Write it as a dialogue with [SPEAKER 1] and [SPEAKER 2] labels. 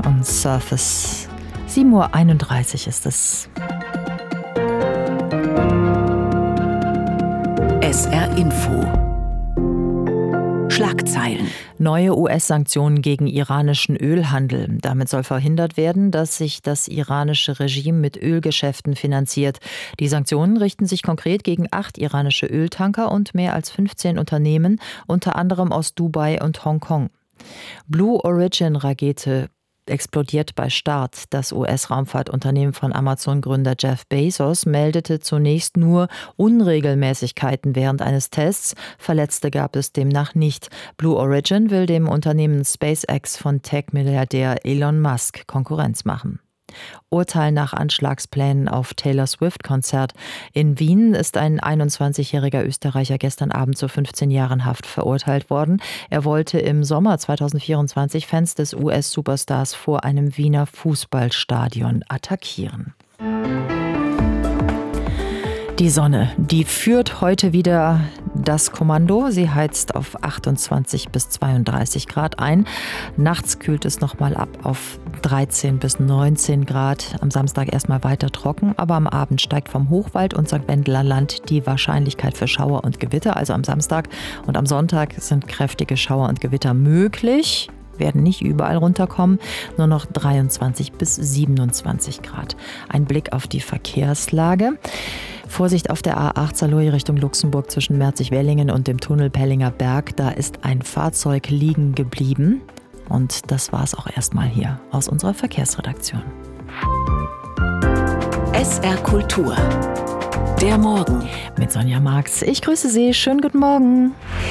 [SPEAKER 1] und Surface. 7:31 Uhr ist es.
[SPEAKER 2] SR Info. Schlagzeilen.
[SPEAKER 1] Neue US-Sanktionen gegen iranischen Ölhandel. Damit soll verhindert werden, dass sich das iranische Regime mit Ölgeschäften finanziert. Die Sanktionen richten sich konkret gegen 8 iranische Öltanker und mehr als 15 Unternehmen, unter anderem aus Dubai und Hongkong. Blue Origin-Rakete explodiert bei Start. Das US-Raumfahrtunternehmen von Amazon-Gründer Jeff Bezos meldete zunächst nur Unregelmäßigkeiten während eines Tests. Verletzte gab es demnach nicht. Blue Origin will dem Unternehmen SpaceX von Tech-Milliardär Elon Musk Konkurrenz machen. Urteil nach Anschlagsplänen auf Taylor Swift-Konzert. In Wien ist ein 21-jähriger Österreicher gestern Abend zu 15 Jahren Haft verurteilt worden. Er wollte im Sommer 2024 Fans des US-Superstars vor einem Wiener Fußballstadion attackieren. Die Sonne, die führt heute wieder das Kommando. Sie heizt auf 28 bis 32 Grad ein. Nachts kühlt es nochmal ab auf 13 bis 19 Grad. Am Samstag erstmal weiter trocken, aber am Abend steigt vom Hochwald und St. Wendeler Land die Wahrscheinlichkeit für Schauer und Gewitter. Also am Samstag und am Sonntag sind kräftige Schauer und Gewitter möglich. Werden nicht überall runterkommen, nur noch 23 bis 27 Grad. Ein Blick auf die Verkehrslage. Vorsicht auf der A8 Saarlouis Richtung Luxemburg zwischen Merzig-Wellingen und dem Tunnel Pellinger Berg. Da ist ein Fahrzeug liegen geblieben. Und das war es auch erstmal hier aus unserer Verkehrsredaktion.
[SPEAKER 2] SR Kultur. Der Morgen.
[SPEAKER 1] Mit Sonja Marx. Ich grüße Sie. Schönen guten Morgen.